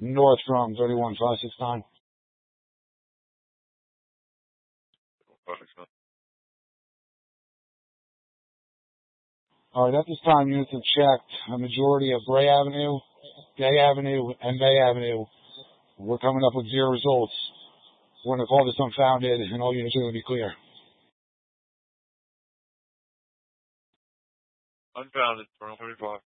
Nordstrom, 31569. All right, at this time, units have checked a majority of Gray Avenue, Gay Avenue, and Bay Avenue. We're coming up with 0 results. We're going to call this unfounded, and all units are going to be clear. Unfounded, 35.